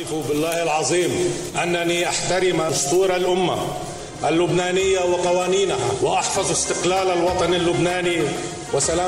أحلف بالله العظيم أنني أحترم دستور الأمة اللبنانية وقوانينها، وأحفظ استقلال الوطن اللبناني وسلام